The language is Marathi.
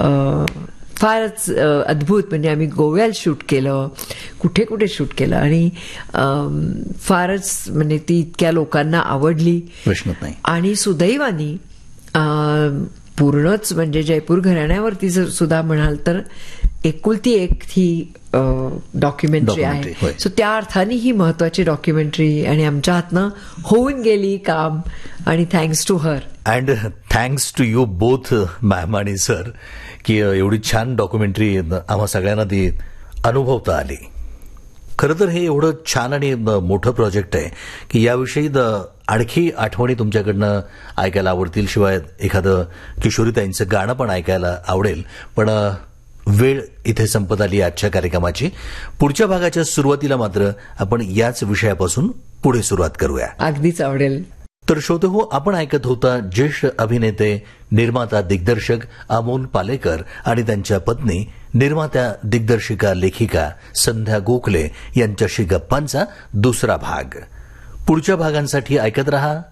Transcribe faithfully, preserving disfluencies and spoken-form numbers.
फारच अद्भुत. म्हणजे आम्ही गोव्याला शूट केलं, कुठे कुठे शूट केलं आणि फारच म्हणजे ती इतक्या लोकांना आवडली. प्रश्नच नाही. आणि सुदैवानी पूर्णच म्हणजे जयपूर घराण्यावरती जर सुद्धा म्हणाल तर एकुलती एक ही डॉक्युमेंटरी आहे. सो त्या अर्थाने ही महत्वाची डॉक्युमेंटरी आणि आमच्या हातनं होऊन गेली काम. आणि thanks to her and thanks to you both ma'am आणि सर की एवढी छान डॉक्युमेंटरी आम्हा सगळ्यांना ती अनुभवता आली. खरं तर हे एवढं छान आणि मोठं प्रोजेक्ट आहे की याविषयी आणखी आठवणी तुमच्याकडनं ऐकायला आवडतील. शिवाय एखादं किशोरीताईंचं गाणं पण ऐकायला आवडेल. पण वेळ इथे संपत आली आजच्या कार्यक्रमाची. पुढच्या भागाच्या सुरुवातीला मात्र आपण याच विषयापासून पुढे सुरुवात करूया. अगदीच आवडेल. तर श्रोते हो, आपण ऐकत होता ज्येष्ठ अभिनेते, निर्माता, दिग्दर्शक अमोल पालेकर आणि त्यांच्या पत्नी निर्मात्या, दिग्दर्शिका, लेखिका संध्या गोखले यांच्याशी गप्पांचा दुसरा भाग. पुढच्या भागांसाठी ऐकत रहा